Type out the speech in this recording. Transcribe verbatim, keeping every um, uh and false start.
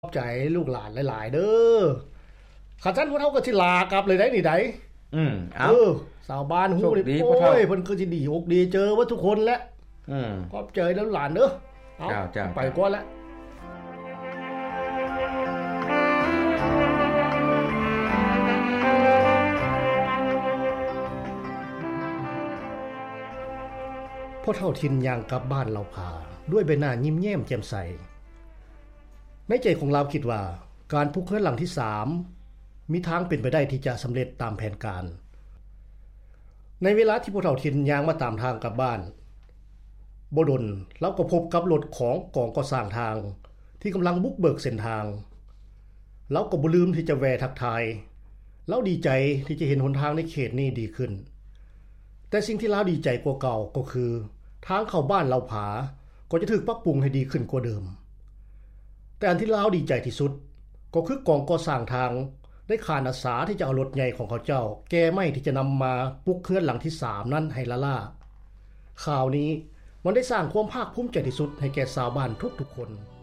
ขอบใจลูกหลานหลายๆเด้อขันซั้นพวกเฮาก็สิลากลับเลยได้นี่ไดอืมเอเอาอชาวบ้านฮู้นี่โชคดีโอพ่อเฒ่า้ยเพิ่นก็สิดีอกดีเจอเบิดทุกคนแหละอืมขอบใจแล้วหลานเด้อเอาเจ้าเจ้าไปก่อนแล้วพ่อเฒ่าทินย่างกลับบ้านเราพาด้วยใบหน้ายิ้มแย้มแจ่มใสในใจของเราคิดว่าการปลูกเรือนหลังที่สามมีทางเป็นไปได้ที่จะสำเร็จตามแผนการในเวลาที่พ่อเฒ่าทินย่างมาตามทางกลับบ้านบ่ดนเราก็พบกับรถของกองก่อสร้างทางที่กำลังบุกเบิกเส้นทางเราก็บ่ลืมที่จะแวะทักทายเราดีใจที่จะเห็นหนทางในเขตนี้ดีขึ้นแต่สิ่งที่เราดีใจกว่าเก่าก็คือทางเข้าบ้านเราผาก็จะถูกปรับปรุงให้ดีขึ้นกว่าเดิมแต่อันที่เราดีใจที่สุดก็คือกองก่อสร้างทางได้ขานอาสาที่จะเอารถใหญ่ของเขาเจ้าแก้ไม้ที่จะนำมาปลุกเรือนหลังที่สามนั้นให้ละล่าข่าวนี้มันได้สร้างความภาคภูมิใจที่สุดให้แก่ชาวบ้านทุกๆคน